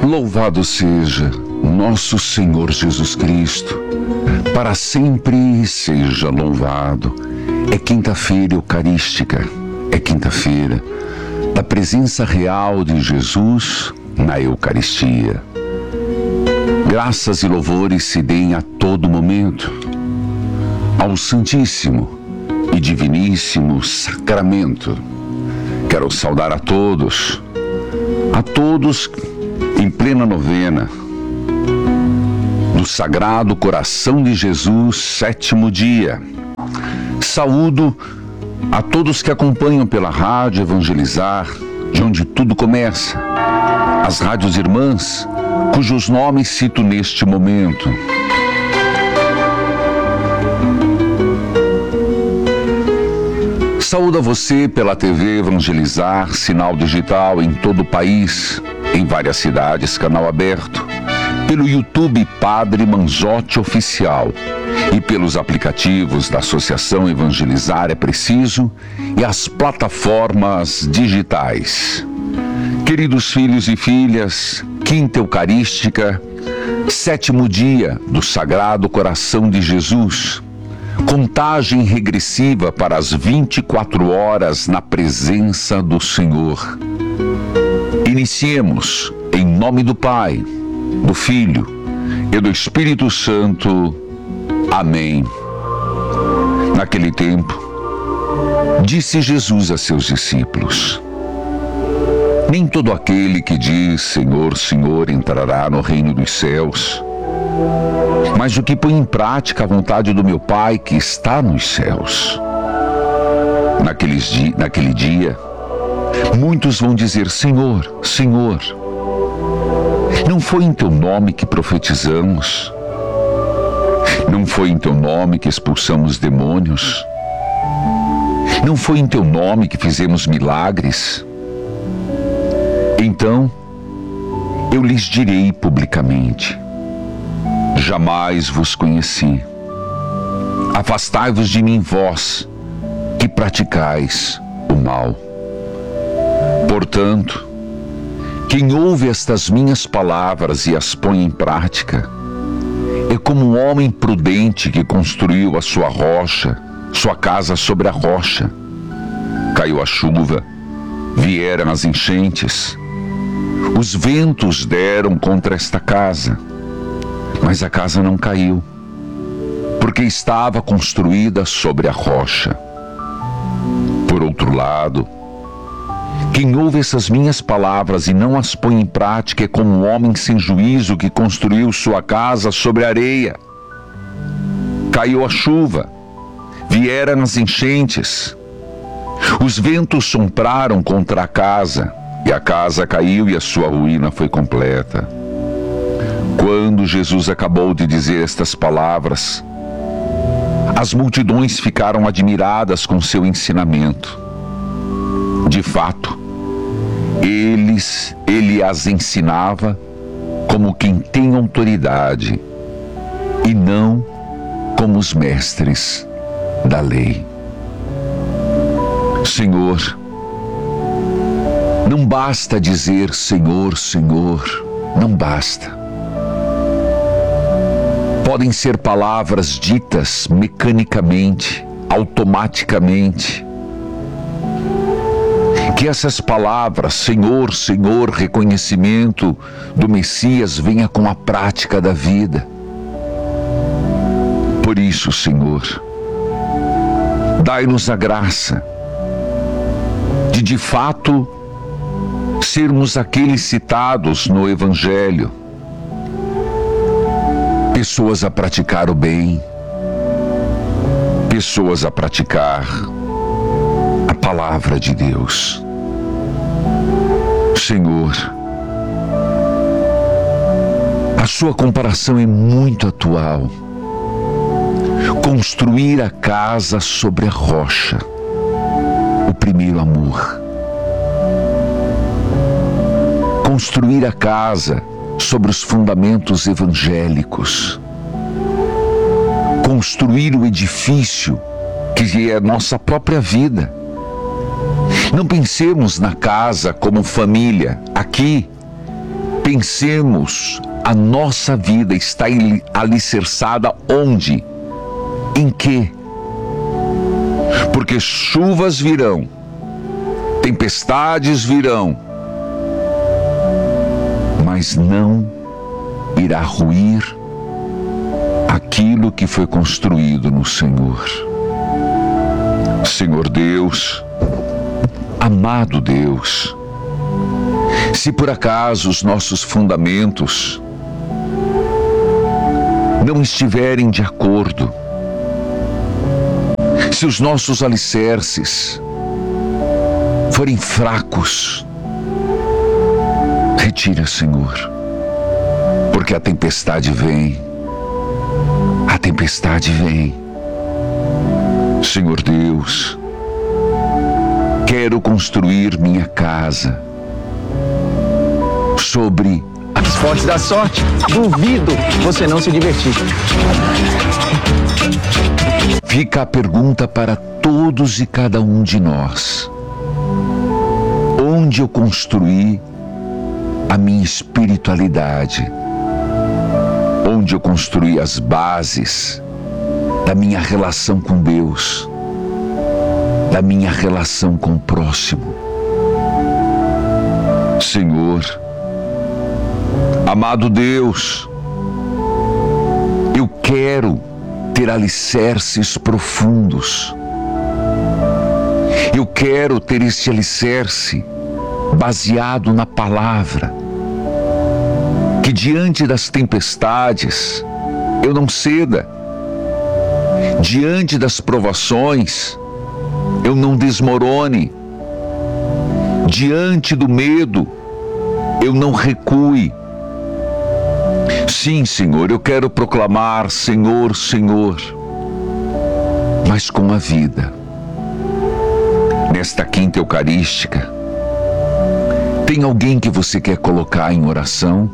Louvado seja nosso Senhor Jesus Cristo, para sempre seja louvado. É quinta-feira eucarística, é quinta-feira da presença real de Jesus na Eucaristia. Graças e louvores se deem a todo momento ao Santíssimo e Diviníssimo Sacramento. Quero saudar a todos em plena novena do Sagrado Coração de Jesus, 7º dia. Saúdo a todos que acompanham pela Rádio Evangelizar, de onde tudo começa, as rádios irmãs, cujos nomes cito neste momento. Saúdo a você pela TV Evangelizar, sinal digital em todo o país, em várias cidades, canal aberto, pelo YouTube Padre Manzotti Oficial e pelos aplicativos da Associação Evangelizar é Preciso e as plataformas digitais. Queridos filhos e filhas, quinta eucarística, 7º dia do Sagrado Coração de Jesus, contagem regressiva para as 24 horas na presença do Senhor. Iniciemos em nome do Pai, do Filho e do Espírito Santo. Amém. Naquele tempo, disse Jesus a seus discípulos: nem todo aquele que diz Senhor, Senhor entrará no reino dos céus, mas o que põe em prática a vontade do meu Pai que está nos céus. Naquele dia, muitos vão dizer: Senhor, Senhor, não foi em teu nome que profetizamos? Não foi em teu nome que expulsamos demônios? Não foi em teu nome que fizemos milagres? Então, eu lhes direi publicamente: jamais vos conheci. Afastai-vos de mim, vós, que praticais o mal. Portanto, quem ouve estas minhas palavras e as põe em prática, é como um homem prudente que construiu a sua casa sobre a rocha. Caiu a chuva, vieram as enchentes, os ventos deram contra esta casa, mas a casa não caiu, porque estava construída sobre a rocha. Por outro lado, quem ouve essas minhas palavras e não as põe em prática é como um homem sem juízo que construiu sua casa sobre a areia. Caiu a chuva, vieram as enchentes, os ventos sopraram contra a casa, e a casa caiu e a sua ruína foi completa. Quando Jesus acabou de dizer estas palavras, as multidões ficaram admiradas com seu ensinamento. De fato, ele as ensinava como quem tem autoridade e não como os mestres da lei. Senhor, não basta dizer Senhor, Senhor, não basta. Podem ser palavras ditas mecanicamente, automaticamente. Que essas palavras, Senhor, Senhor, reconhecimento do Messias, venha com a prática da vida. Por isso, Senhor, dai-nos a graça de fato, sermos aqueles citados no Evangelho, pessoas a praticar o bem, pessoas a praticar a palavra de Deus. Senhor, a sua comparação é muito atual. Construir a casa sobre a rocha, o primeiro amor. Construir a casa sobre os fundamentos evangélicos. Construir o edifício que é a nossa própria vida. Não pensemos na casa como família. Aqui Pensemos, a nossa vida está alicerçada onde? Em quê? Porque chuvas virão, tempestades virão, mas não irá ruir aquilo que foi construído no Senhor. Senhor Deus, amado Deus, se por acaso os nossos fundamentos não estiverem de acordo, se os nossos alicerces forem fracos, retira, Senhor, porque a tempestade vem, a tempestade vem. Senhor Deus, quero construir minha casa sobre Esporte da Sorte. Duvido você não se divertir. Fica a pergunta para todos e cada um de nós: onde eu construí a minha espiritualidade? Onde eu construí as bases da minha relação com Deus, da minha relação com o próximo? Senhor, amado Deus, eu quero ter alicerces profundos. Eu quero ter esse alicerce baseado na palavra, que diante das tempestades eu não ceda, diante das provações eu não desmorone, diante do medo eu não recue. Sim, Senhor, eu quero proclamar Senhor, Senhor, mas com a vida. Nesta quinta eucarística, tem alguém que você quer colocar em oração?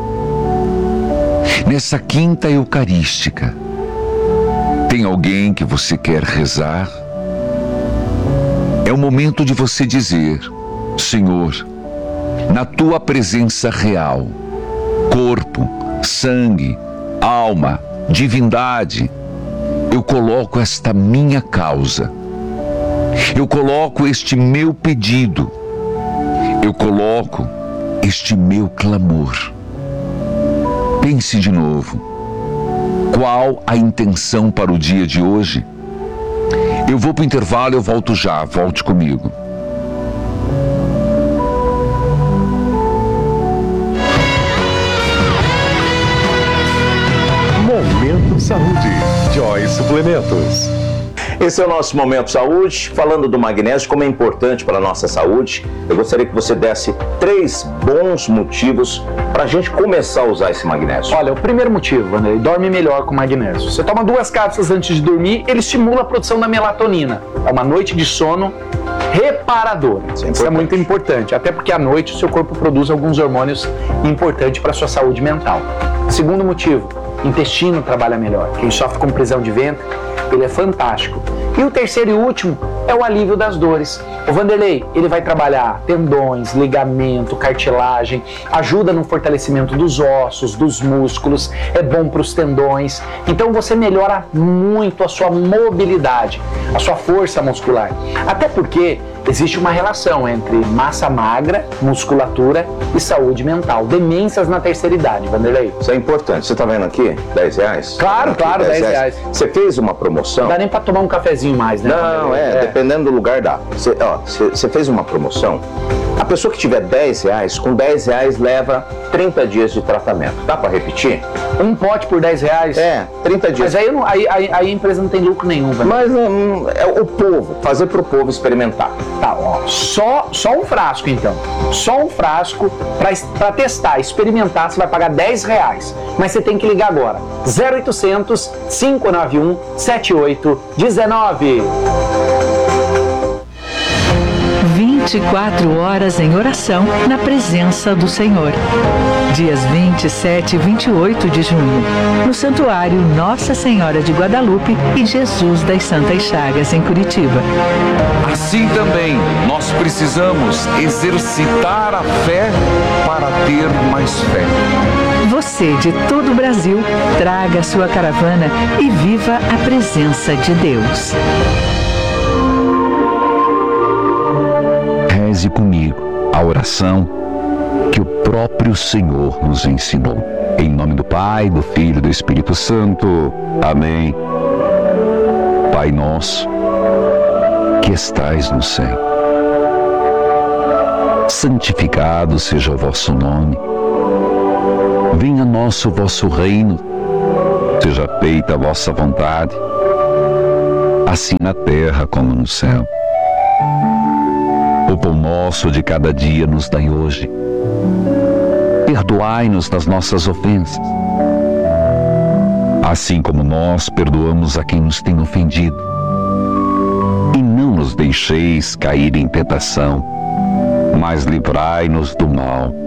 Nessa quinta eucarística, tem alguém que você quer rezar? É o momento de você dizer: Senhor, na tua presença real, corpo, sangue, alma, divindade, eu coloco esta minha causa, eu coloco este meu pedido, eu coloco este meu clamor. Pense de novo. Qual a intenção para o dia de hoje? Eu vou para o intervalo, eu volto já, volte comigo. Momento Saúde, Joy Suplementos. Esse é o nosso Momento Saúde, falando do magnésio, como é importante para a nossa saúde. Eu gostaria que você desse 3 bons motivos para a gente começar a usar esse magnésio. Olha, o primeiro motivo, Vanderlei, dorme melhor com magnésio. Você toma 2 cápsulas antes de dormir, ele estimula a produção da melatonina. É uma noite de sono reparadora. Isso é muito importante, até porque à noite o seu corpo produz alguns hormônios importantes para a sua saúde mental. Segundo motivo, intestino trabalha melhor. Quem sofre com prisão de ventre, ele é fantástico. E o terceiro e último é o alívio das dores. O Vanderlei, ele vai trabalhar tendões, ligamento, cartilagem, ajuda no fortalecimento dos ossos, dos músculos, é bom para os tendões. Então você melhora muito a sua mobilidade, a sua força muscular. Até porque existe uma relação entre massa magra, musculatura e saúde mental. Demências na terceira idade, Vanderlei. Isso é importante. Você está vendo aqui? R$10? Claro, claro, R$10. Você fez uma promoção? Não dá nem para tomar um cafezinho mais, né? Não, dependendo do lugar dá. Você fez uma promoção, a pessoa que tiver R$10, com R$10 leva 30 dias de tratamento. Dá para repetir? Um pote por R$10? 30 dias. Mas aí a empresa não tem lucro nenhum, velho. Mas é o povo, fazer pro povo experimentar. Tá, ó, só um frasco então. Só um frasco para testar, experimentar, você vai pagar R$10. Mas você tem que ligar agora. 0800 591 7819. 20 24 horas em oração na presença do Senhor. Dias 27 e 28 de junho, no Santuário Nossa Senhora de Guadalupe e Jesus das Santas Chagas, em Curitiba. Assim também, nós precisamos exercitar a fé para ter mais fé. Você de todo o Brasil, traga a sua caravana e viva a presença de Deus. Reze comigo a oração que o próprio Senhor nos ensinou. Em nome do Pai, do Filho e do Espírito Santo. Amém. Pai nosso, que estais no céu, santificado seja o vosso nome. Venha a nós o vosso reino, seja feita a vossa vontade, assim na terra como no céu. O pão nosso de cada dia nos dai hoje. Perdoai-nos das nossas ofensas, assim como nós perdoamos a quem nos tem ofendido. E não nos deixeis cair em tentação, mas livrai-nos do mal.